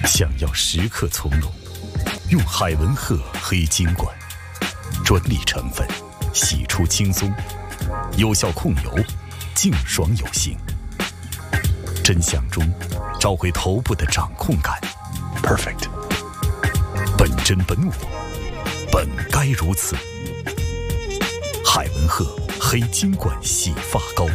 想要时刻从容，用海文赫黑金管，专利成分，洗出轻松，有效控油，净爽有型。真相中找回头部的掌控感 ，perfect。本真本我，本该如此。海文赫黑金管洗发膏。